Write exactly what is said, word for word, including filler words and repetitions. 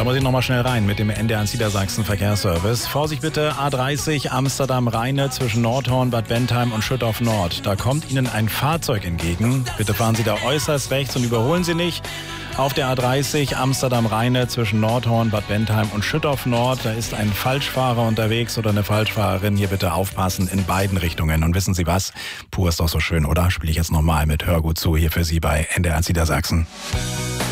Da muss ich nochmal schnell rein mit dem N D R eins Niedersachsen Verkehrsservice. Vorsicht bitte, A dreißig Amsterdam-Rheine zwischen Nordhorn, Bad Bentheim und Schüttorf Nord. Da kommt Ihnen ein Fahrzeug entgegen. Bitte fahren Sie da äußerst rechts und überholen Sie nicht. Auf der A dreißig Amsterdam-Rheine zwischen Nordhorn, Bad Bentheim und Schüttorf Nord. Da ist ein Falschfahrer unterwegs oder eine Falschfahrerin. Hier bitte aufpassen in beiden Richtungen. Und wissen Sie was? Pur ist doch so schön, oder? Spiele ich jetzt nochmal mit. Hör gut zu hier für Sie bei N D R eins Niedersachsen.